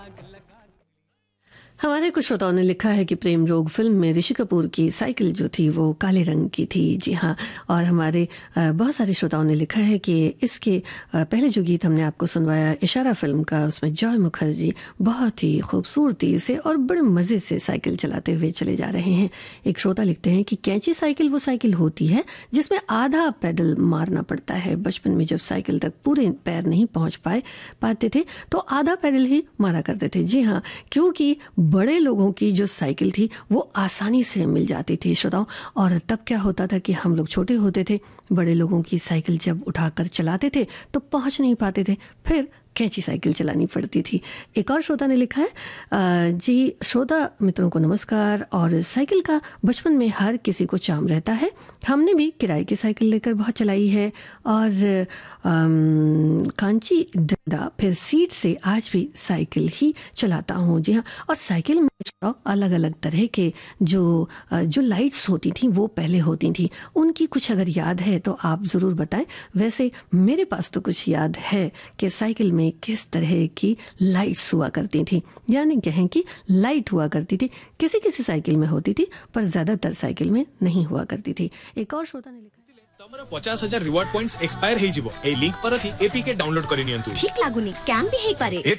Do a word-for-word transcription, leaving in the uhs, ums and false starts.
हमारे कुछ श्रोताओं ने लिखा है कि प्रेम रोग फिल्म में ऋषि कपूर की साइकिल जो थी वो काले रंग की थी। जी हाँ, और हमारे बहुत सारे श्रोताओं ने लिखा है कि इसके पहले जो गीत हमने आपको सुनवाया इशारा फिल्म का, उसमें जॉय मुखर्जी बहुत ही खूबसूरती से और बड़े मज़े से साइकिल चलाते हुए चले जा रहे हैं। एक श्रोता लिखते हैं कि कैंची साइकिल वो साइकिल होती है जिसमें आधा पैडल मारना पड़ता है। बचपन में जब साइकिल तक पूरे पैर नहीं पहुँच पाए पाते थे तो आधा पैडल ही मारा करते थे। जी हाँ, क्योंकि बड़े लोगों की जो साइकिल थी वो आसानी से मिल जाती थी श्रोताओं। और तब क्या होता था कि हम लोग छोटे होते थे, बड़े लोगों की साइकिल जब उठाकर चलाते थे तो पहुंच नहीं पाते थे, फिर कैंची साइकिल चलानी पड़ती थी। एक और श्रोता ने लिखा है, जी श्रोता मित्रों को नमस्कार। और साइकिल का बचपन में हर किसी को चाम रहता है। हमने भी किराए की साइकिल लेकर बहुत चलाई है और कांची डंडा फिर सीट से आज भी साइकिल ही चलाता हूँ। जी हाँ, और साइकिल में अलग अलग तरह के जो जो लाइट्स होती थी वो पहले होती थी, उनकी कुछ अगर याद है तो आप ज़रूर बताएं। वैसे मेरे पास तो कुछ याद है कि साइकिल में किस तरह की लाइट्स हुआ करती थी, यानी कहें कि लाइट हुआ करती थी। किसी किसी साइकिल में होती थी पर ज़्यादातर साइकिल में नहीं हुआ करती थी। एक और श्रोता ने लिखा, तमरा पचास हजार रिवार्ड पॉइंट्स एक्सपायर हे जिवो ए लिंक पर थी एपीके डाउनलोड करि नियंतु। ठीक लागुनी स्कैम भी हे पारे।